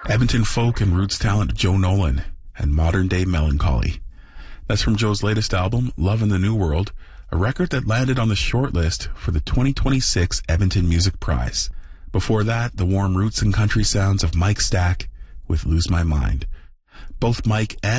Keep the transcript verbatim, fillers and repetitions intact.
Edmonton folk and roots talent Joe Nolan and Modern Day Melancholy. That's from Joe's latest album, Love in the New World, a record that landed on the shortlist for the twenty twenty-six Edmonton Music Prize. Before that, the warm roots and country sounds of Mike Stack with Lose My Mind. Both Mike and